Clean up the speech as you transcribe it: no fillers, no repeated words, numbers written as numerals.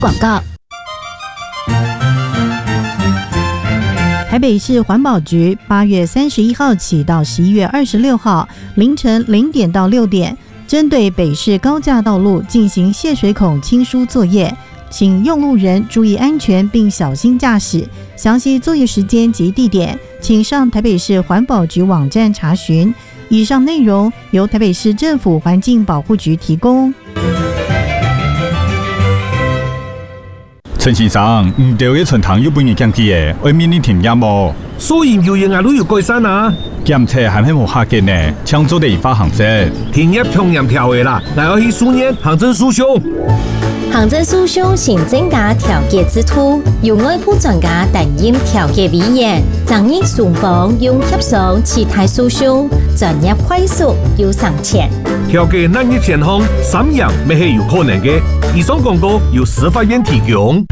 广告。台北市环保局8月31号起到11月26号凌晨0点到6点，针对北市高架道路进行泄水孔清疏作业，请用路人注意安全并小心驾驶。详细作业时间及地点，请上台北市环保局网站查询。以上内容由台北市政府环境保护局提供。 陈先生，唔对嘅春堂有半年降低嘅，外面你停業冇？ 所以有影啊，都有改善啊。 檢測係咪冇客嘅呢？搶做地法行政， 停業同樣條嘅啦，嚟去數年行政訴訟。 行政訴訟行政加調解之途，由外部專家擔任調解委員，爭議雙方用協商其他訴訟，專業快速又省錢。 調解難以前行，三樣未係有可能嘅。以上廣告由司法院提供。